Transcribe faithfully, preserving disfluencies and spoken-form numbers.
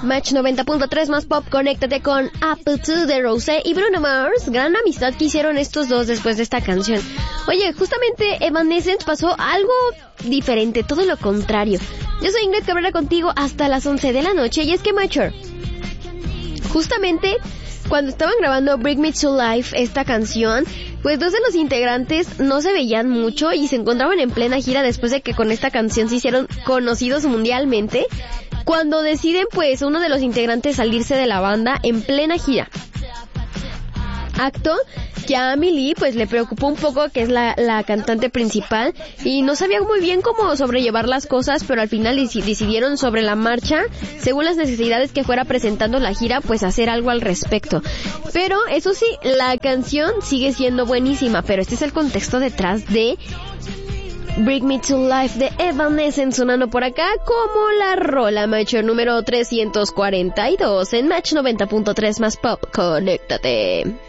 Match noventa punto tres más pop, conéctate con Apple two de Rosé y Bruno Mars. Gran amistad que hicieron estos dos después de esta canción. Oye, justamente Evanescence pasó algo diferente, todo lo contrario. Yo soy Ingrid Cabrera contigo hasta las once de la noche y es que Mature, justamente cuando estaban grabando Bring Me to Life, esta canción, pues dos de los integrantes no se veían mucho y se encontraban en plena gira después de que con esta canción se hicieron conocidos mundialmente, cuando deciden pues uno de los integrantes salirse de la banda en plena gira. Acto que a Amy Lee pues le preocupó un poco, que es la, la cantante principal, y no sabía muy bien cómo sobrellevar las cosas, pero al final decidieron sobre la marcha, según las necesidades que fuera presentando la gira, pues hacer algo al respecto. Pero eso sí, la canción sigue siendo buenísima, pero este es el contexto detrás de Bring Me to Life de Evanescence, sonando por acá como la rola Mature número trescientos cuarenta y dos en Match noventa punto tres más pop. Conéctate.